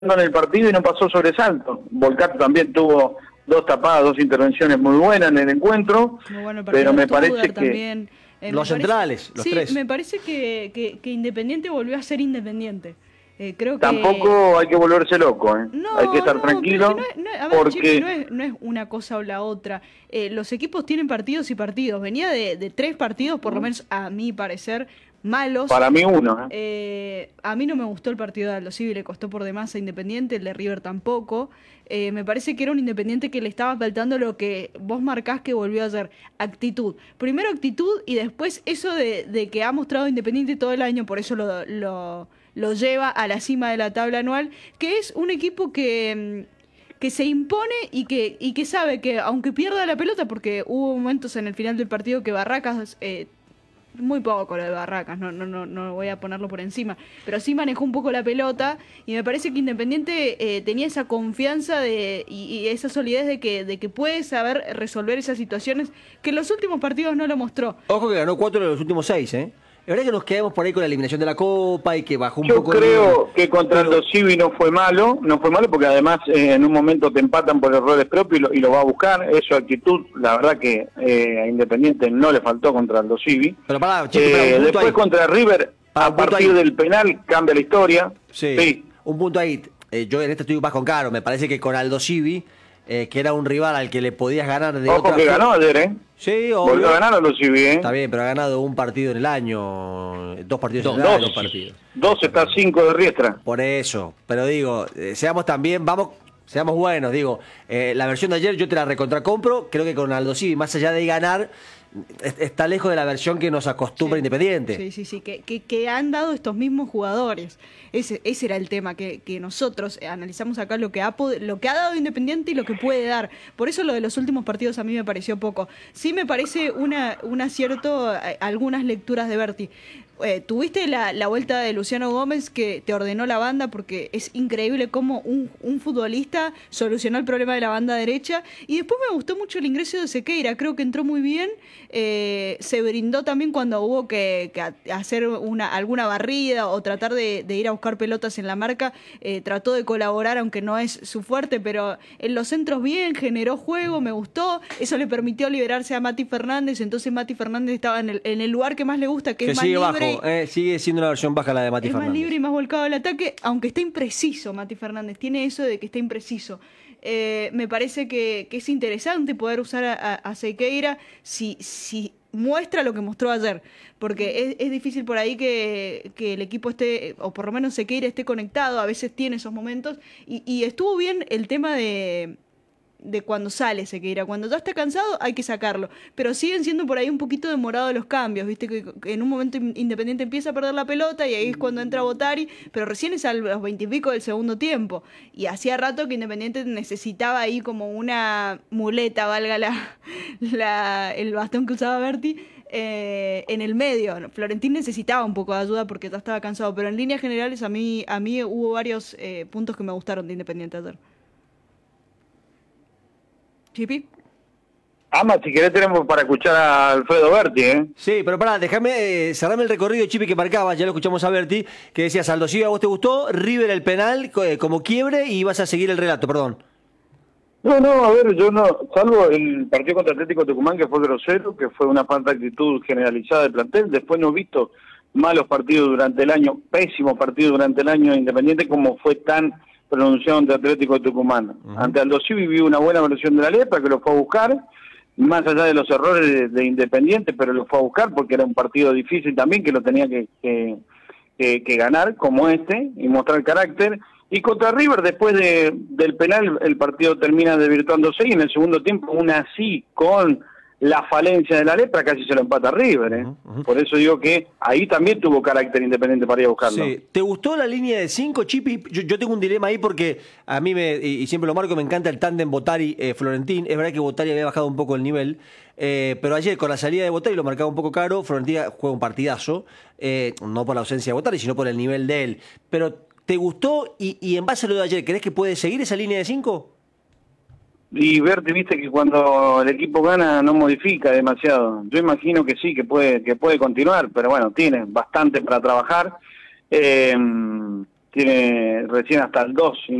en el partido y no pasó sobresalto. Volcato también tuvo dos tapadas, dos intervenciones muy buenas en el encuentro, muy bueno el pero me Tudor parece que también. Los centrales, los tres. Me parece que Independiente volvió a ser Independiente. Creo que tampoco hay que volverse loco, ¿eh? no, Hay que estar no, tranquilo, pero a ver, porque Chiqui, no es una cosa o la otra. Los equipos tienen partidos y partidos. Venía de tres partidos, por lo menos a mi parecer, malos. para mí uno. A mí no me gustó el partido de Aldo Civi, le costó por demás a Independiente, el de River tampoco. Me parece que era un Independiente que le estaba faltando lo que vos marcás que volvió a hacer, actitud. Primero actitud y después eso de que ha mostrado Independiente todo el año, por eso lo lleva a la cima de la tabla anual, que es un equipo que se impone y que sabe que aunque pierda la pelota, porque hubo momentos en el final del partido que Barracas... muy poco lo de Barracas, no voy a ponerlo por encima, pero sí manejó un poco la pelota y me parece que Independiente tenía esa confianza y esa solidez de que puede saber resolver esas situaciones que en los últimos partidos no lo mostró. Ojo que ganó 4 de los últimos 6, ¿eh? Es verdad que nos quedamos por ahí con la eliminación de la Copa y que bajó un poco... Yo creo que contra Aldo Civi no fue malo porque además en un momento te empatan por errores propios y lo va a buscar. Eso, actitud, la verdad que a Independiente no le faltó contra Aldo Civi. Pero pará, Chico, un después ahí. contra River, a partir del penal, cambia la historia. Sí. Un punto ahí. Yo en este estoy más con Caro. Me parece que con Aldo Civi, que era un rival al que le podías ganar de otra forma. Ganó ayer, ¿eh? Sí, obvio. Volvió a ganar Aldo Civi, ¿eh? Está bien, pero ha ganado un partido en el año, dos partidos en el año, dos partidos. Dos está 5 de Riestra. Por eso, pero digo, seamos buenos, digo, la versión de ayer yo te la recontracompro, creo que con Aldo Civi, más allá de ganar, está lejos de la versión que nos acostumbra Independiente. Sí, que han dado estos mismos jugadores. Ese era el tema, que nosotros analizamos acá lo que ha dado Independiente y lo que puede dar. Por eso lo de los últimos partidos a mí me pareció poco. Sí me parece un acierto algunas lecturas de Berti. Tuviste la vuelta de Luciano Gómez que te ordenó la banda, porque es increíble cómo un futbolista solucionó el problema de la banda derecha. Y después me gustó mucho el ingreso de Sequeira, creo que entró muy bien. Se brindó también cuando hubo que hacer alguna barrida o tratar de ir a buscar pelotas en la marca. Trató de colaborar, aunque no es su fuerte, pero en los centros bien, generó juego, me gustó. Eso le permitió liberarse a Mati Fernández, entonces Mati Fernández estaba en el lugar que más le gusta, que es más libre. Bajo. Sigue siendo una versión baja la de Mati Fernández. Es más libre y más volcado al ataque, aunque está impreciso Mati Fernández. Tiene eso de que está impreciso. Me parece que es interesante poder usar a Sequeira si muestra lo que mostró ayer. Porque es difícil por ahí que el equipo esté, o por lo menos Sequeira esté conectado. A veces tiene esos momentos. Y estuvo bien el tema de cuando sale Sequeira. Cuando ya está cansado hay que sacarlo, pero siguen siendo por ahí un poquito demorados los cambios, viste que en un momento Independiente empieza a perder la pelota y ahí es cuando entra Bottari, pero recién es a los 20 y pico del segundo tiempo, y hacía rato que Independiente necesitaba ahí como una muleta, valga el bastón que usaba Berti, en el medio. Florentín necesitaba un poco de ayuda porque ya estaba cansado, pero en líneas generales a mí hubo varios puntos que me gustaron de Independiente ayer. ¿Chipi? Si querés tenemos para escuchar a Alfredo Berti, ¿eh? Sí, pero pará, déjame cerrarme el recorrido, Chipi, que marcaba, ya lo escuchamos a Berti, que decías, Aldo Civi, ¿a vos te gustó? River el penal como quiebre y vas a seguir el relato, perdón. No, a ver, yo no, salvo el partido contra Atlético Tucumán, que fue grosero, que fue una falta de actitud generalizada del plantel, después no he visto malos partidos durante el año, pésimos partidos durante el año Independiente, como fue tan pronunciado ante Atlético de Tucumán. Ante Aldo Civi vivió una buena versión de la Lepra, que lo fue a buscar, más allá de los errores de Independiente, pero lo fue a buscar porque era un partido difícil también, que lo tenía que ganar, como y mostrar carácter. Y contra River, después del penal, el partido termina desvirtuándose, y en el segundo tiempo, con la falencia de la Lepra, casi se lo empata River, ¿eh? Por eso digo que ahí también tuvo carácter Independiente para ir a buscarlo. Sí. ¿Te gustó la línea de 5, Chipi? Yo tengo un dilema ahí porque a mí, y siempre lo marco, me encanta el tándem Bottari-Florentín. Es verdad que Bottari había bajado un poco el nivel, pero ayer con la salida de Bottari lo marcaba un poco Caro. Florentín juega un partidazo, no por la ausencia de Bottari, sino por el nivel de él. Pero, ¿te gustó? Y en base a lo de ayer, ¿crees que puede seguir esa línea de 5? Y Berti, viste que cuando el equipo gana no modifica demasiado. Yo imagino que sí, que puede continuar, pero bueno, tiene bastante para trabajar. tiene recién hasta el 2